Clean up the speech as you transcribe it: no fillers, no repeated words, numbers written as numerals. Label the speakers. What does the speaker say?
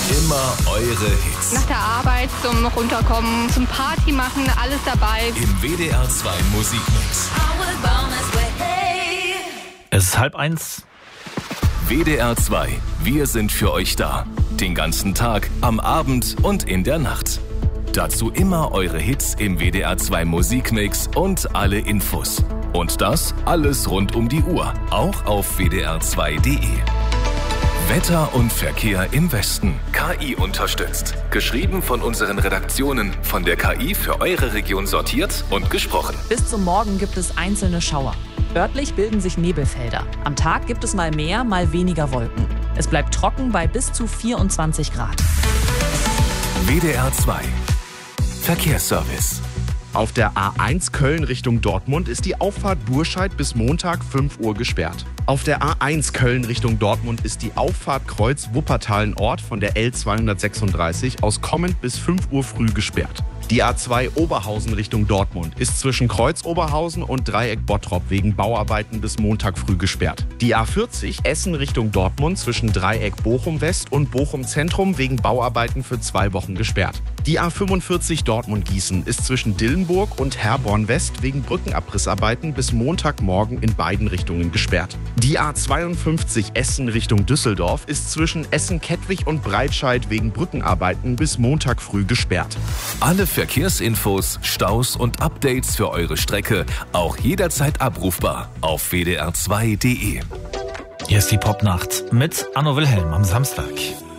Speaker 1: Immer eure Hits.
Speaker 2: Nach der Arbeit zum Runterkommen, zum Party machen, alles dabei.
Speaker 1: Im WDR 2 Musikmix.
Speaker 3: Es ist 12:30.
Speaker 1: WDR 2, wir sind für euch da. Den ganzen Tag, am Abend und in der Nacht. Dazu immer eure Hits im WDR 2 Musikmix und alle Infos. Und das alles rund um die Uhr, auch auf wdr2.de. Wetter und Verkehr im Westen. KI unterstützt. Geschrieben von unseren Redaktionen, von der KI für eure Region sortiert und gesprochen.
Speaker 4: Bis zum Morgen gibt es einzelne Schauer. Örtlich bilden sich Nebelfelder. Am Tag gibt es mal mehr, mal weniger Wolken. Es bleibt trocken bei bis zu 24 Grad.
Speaker 1: WDR 2 Verkehrsservice.
Speaker 5: Auf der A1 Köln Richtung Dortmund ist die Auffahrt Burscheid bis Montag 5 Uhr gesperrt. Auf der A1 Köln Richtung Dortmund ist die Auffahrt Kreuz Wuppertal-Nord von der L236 aus kommend bis 5 Uhr früh gesperrt. Die A2 Oberhausen Richtung Dortmund ist zwischen Kreuz Oberhausen und Dreieck Bottrop wegen Bauarbeiten bis Montag früh gesperrt. Die A40 Essen Richtung Dortmund zwischen Dreieck Bochum West und Bochum Zentrum wegen Bauarbeiten für 2 Wochen gesperrt. Die A45 Dortmund-Gießen ist zwischen Dillenburg und Herborn West wegen Brückenabrissarbeiten bis Montagmorgen in beiden Richtungen gesperrt. Die A52 Essen Richtung Düsseldorf ist zwischen Essen-Kettwig und Breitscheid wegen Brückenarbeiten bis Montag früh gesperrt.
Speaker 1: Alle Verkehrsinfos, Staus und Updates für eure Strecke auch jederzeit abrufbar auf wdr2.de.
Speaker 3: Hier ist die Popnacht mit Anno Wilhelm am Samstag.